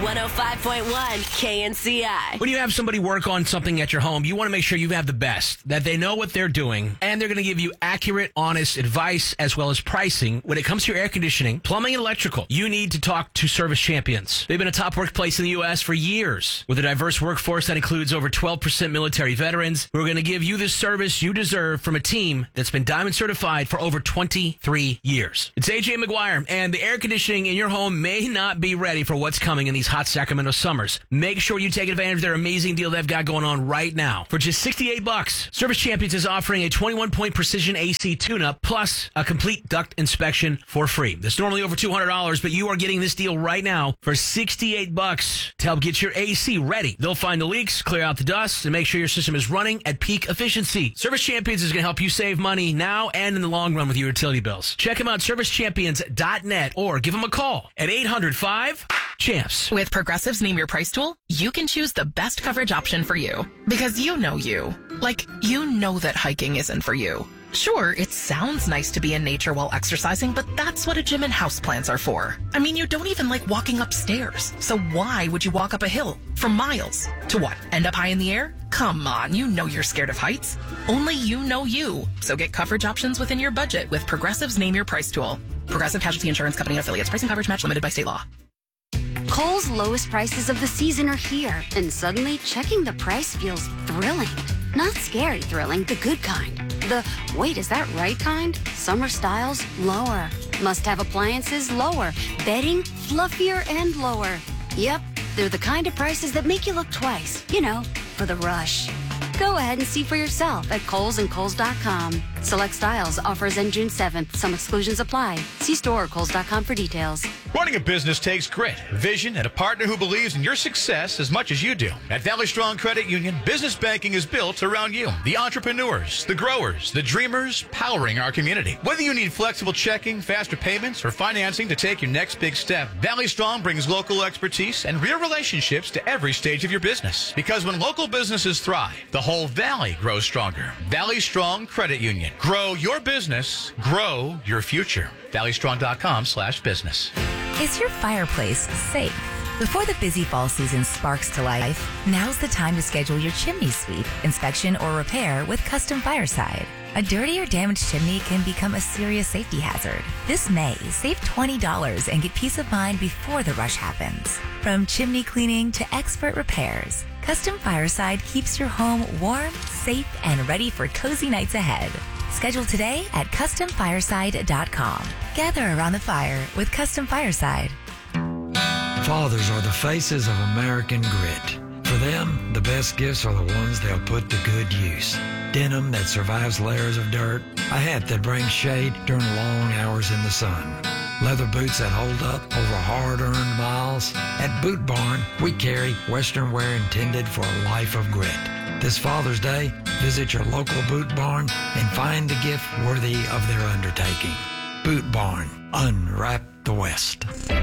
105.1 KNCI. When you have somebody work on something at your home, you want to make sure you have the best, that they know what they're doing, and they're going to give you accurate, honest advice as well as pricing. When it comes to your air conditioning, plumbing, and electrical, you need to talk to Service Champions. They've been a top workplace in the U.S. for years, with a diverse workforce that includes over 12% military veterans who are going to give you the service you deserve from a team that's been Diamond certified for over 23 years. It's AJ McGuire, and the air conditioning in your home may not be ready for what's coming in these hot Sacramento summers. Make sure you take advantage of their amazing deal they've got going on right now. For just $68, Service Champions is offering a 21-point precision AC tune-up plus a complete duct inspection for free. That's normally over $200, but you are getting this deal right now for $68 to help get your AC ready. They'll find the leaks, clear out the dust, and make sure your system is running at peak efficiency. Service Champions is going to help you save money now and in the long run with your utility bills. Check them out, servicechampions.net, or give them a call at 800-5-CHAMPS. With Progressive's Name Your Price tool, you can choose the best coverage option for you. Because you know you. Like, you know that hiking isn't for you. Sure, it sounds nice to be in nature while exercising, but that's what a gym and houseplants are for. I mean, you don't even like walking upstairs. So why would you walk up a hill for miles? To what? End up high in the air? Come on, you know you're scared of heights. Only you know you. So get coverage options within your budget with Progressive's Name Your Price tool. Progressive Casualty Insurance Company and affiliates. Pricing coverage match limited by state law. Kohl's lowest prices of the season are here, and suddenly checking the price feels thrilling. Not scary thrilling, the good kind. The, wait, is that right kind? Summer styles, lower. Must-have appliances, lower. Bedding, fluffier and lower. Yep, they're the kind of prices that make you look twice. You know, for the rush. Go ahead and see for yourself at Kohl's and Kohl's.com. Select styles, offers end June 7th. Some exclusions apply. See store or Kohl's.com for details. Running a business takes grit, vision, and a partner who believes in your success as much as you do. At Valley Strong Credit Union, business banking is built around you. The entrepreneurs, the growers, the dreamers, powering our community. Whether you need flexible checking, faster payments, or financing to take your next big step, Valley Strong brings local expertise and real relationships to every stage of your business. Because when local businesses thrive, the whole valley grows stronger. Valley Strong Credit Union. Grow your business, grow your future. ValleyStrong.com/business. Is your fireplace safe? Before the busy fall season sparks to life, now's the time to schedule your chimney sweep, inspection, or repair with Custom Fireside. A dirty or damaged chimney can become a serious safety hazard. This May, save $20 and get peace of mind before the rush happens. From chimney cleaning to expert repairs, Custom Fireside keeps your home warm, safe, and ready for cozy nights ahead. Schedule today at CustomFireside.com. Gather around the fire with Custom Fireside. Fathers are the faces of American grit. For them, the best gifts are the ones they'll put to good use. Denim that survives layers of dirt, a hat that brings shade during long hours in the sun, leather boots that hold up over hard-earned miles. At Boot Barn, we carry Western wear intended for a life of grit. This Father's Day, visit your local Boot Barn and find a gift worthy of their undertaking. Boot Barn, unwrap the West.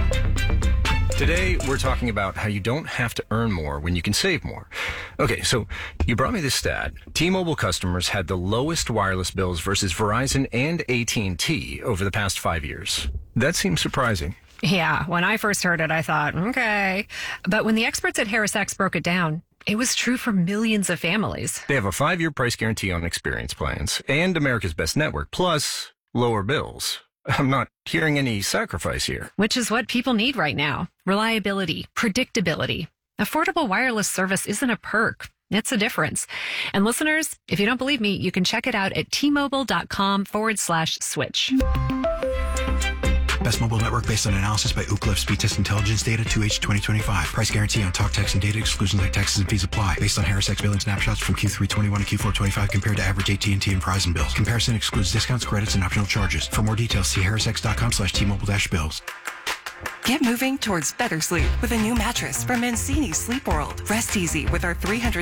Today, we're talking about how you don't have to earn more when you can save more. Okay, so you brought me this stat. T-Mobile customers had the lowest wireless bills versus Verizon and AT&T over the past 5 years. That seems surprising. Yeah, when I first heard it, I thought, okay. But when the experts at HarrisX broke it down, it was true for millions of families. They have a 5-year price guarantee on experience plans and America's Best Network, plus lower bills. I'm not hearing any sacrifice here. Which is what people need right now. Reliability, predictability. Affordable wireless service isn't a perk. It's a difference. And listeners, if you don't believe me, you can check it out at tmobile.com/switch. Best mobile network based on analysis by Ookla Speed Test Intelligence data 2H 2025. Price guarantee on talk, text, and data. Exclusions like taxes and fees apply. Based on HarrisX billing snapshots from Q3 21 to Q4 25 compared to average AT&T and Verizon bills. Comparison excludes discounts, credits, and optional charges. For more details, see harrisx.com/T-Mobile-bills. Get moving towards better sleep with a new mattress from Mancini Sleep World. Rest easy with our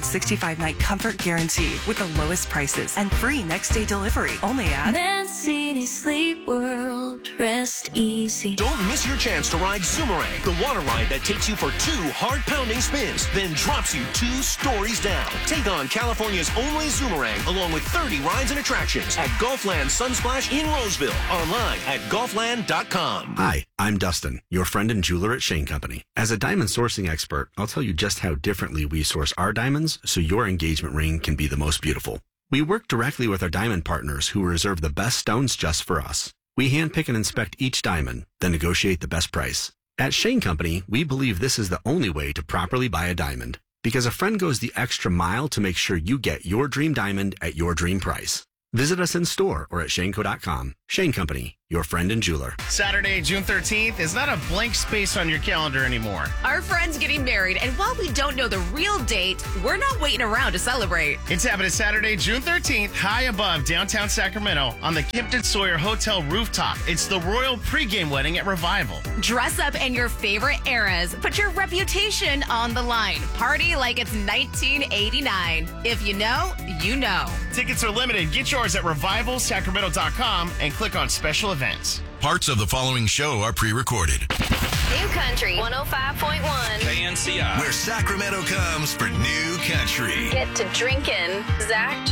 365-night comfort guarantee with the lowest prices and free next-day delivery only at Mancini. Mancini Sleep World. Rest easy. Don't miss your chance to ride Zoomerang, the water ride that takes you for 2 heart-pounding spins, then drops you 2 stories down. Take on California's only Zoomerang, along with 30 rides and attractions at Golfland Sunsplash in Roseville. Online at golfland.com. Hi, I'm Dustin, your friend and jeweler at Shane Company. As a diamond sourcing expert, I'll tell you just how differently we source our diamonds so your engagement ring can be the most beautiful. We work directly with our diamond partners who reserve the best stones just for us. We handpick and inspect each diamond, then negotiate the best price. At Shane Company, we believe this is the only way to properly buy a diamond, because a friend goes the extra mile to make sure you get your dream diamond at your dream price. Visit us in store or at shaneco.com. Shane Company, your friend and jeweler. Saturday, June 13th is not a blank space on your calendar anymore. Our friend's getting married, and while we don't know the real date, we're not waiting around to celebrate. It's happening Saturday, June 13th, high above downtown Sacramento on the Kimpton Sawyer Hotel rooftop. It's the royal pregame wedding at Revival. Dress up in your favorite eras. Put your reputation on the line. Party like it's 1989. If you know, you know. Tickets are limited. Get yours at revivalsacramento.com and click on special events. Parts of the following show are pre-recorded. New Country 105.1 KNCI, where Sacramento comes for new country. Get to drinking. Zach